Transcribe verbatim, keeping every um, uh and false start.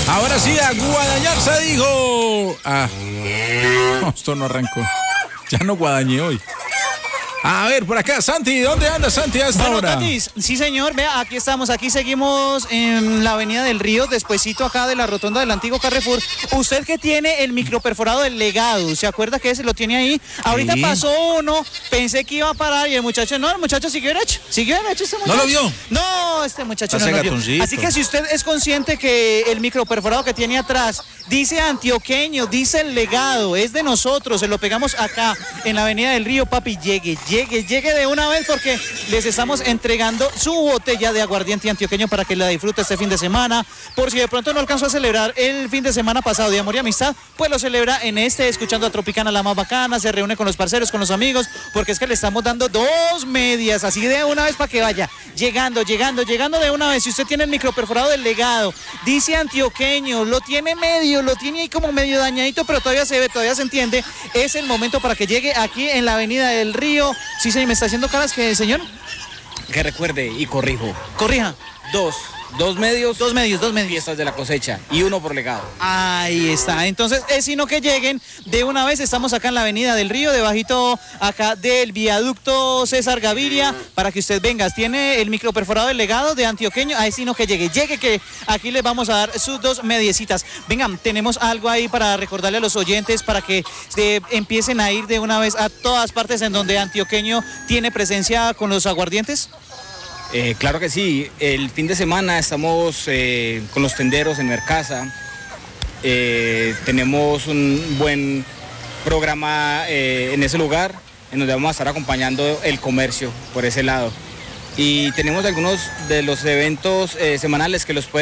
Ahora sí, a guadañar se dijo. Ah, no, esto no arrancó. Ya no guadañé hoy. A ver, por acá, Santi, ¿dónde anda Santi a esta Bueno, hora? Tatis, sí señor, vea, aquí estamos, aquí seguimos en la avenida del Río, despuesito acá de la rotonda del antiguo Carrefour. Usted que tiene el microperforado del Legado, ¿se acuerda que ese lo tiene ahí? Ahorita Sí. pasó uno, pensé que iba a parar y el muchacho, no, el muchacho siguió derecho, siguió derecho este muchacho. ¿No lo vio? No, este muchacho Hace no lo vio. gatoncito. Así que si usted es consciente que el microperforado que tiene atrás dice antioqueño, dice el Legado, es de nosotros, se lo pegamos acá en la avenida del Río, papi, llegue, llegue, llegue de una vez porque les estamos entregando su botella de aguardiente antioqueño para que la disfrute este fin de semana. Por si de pronto no alcanzó a celebrar el fin de semana pasado de amor y amistad, pues lo celebra en este, escuchando a Tropicana la más bacana, se reúne con los parceros, con los amigos, porque es que le estamos dando dos medias, así de una vez para que vaya llegando, llegando, llegando de una vez. Si usted tiene el microperforado del Legado, dice antioqueño, lo tiene medio, lo tiene ahí como medio dañadito, pero todavía se ve, todavía se entiende, es el momento para que llegue aquí en la avenida del Río. Sí, señor, me está haciendo caras que, señor, Que recuerde y corrijo, corrija. dos, dos medios, Dos medios, dos medios. fiestas de la cosecha y uno por legado. Ahí está, entonces es sino que lleguen de una vez. Estamos acá en la avenida del Río, debajito acá del viaducto César Gaviria, para que usted venga. Tiene el microperforado del Legado de antioqueño, ahí sino que llegue, llegue que aquí les vamos a dar sus dos mediecitas. Vengan, tenemos algo ahí para recordarle a los oyentes para que se empiecen a ir de una vez a todas partes en donde antioqueño tiene presencia con los aguardientes. Eh, claro que sí, el fin de semana estamos eh, con los tenderos en Mercasa. Eh, tenemos un buen programa eh, en ese lugar, en donde vamos a estar acompañando el comercio por ese lado. Y tenemos algunos de los eventos eh, semanales que los pueden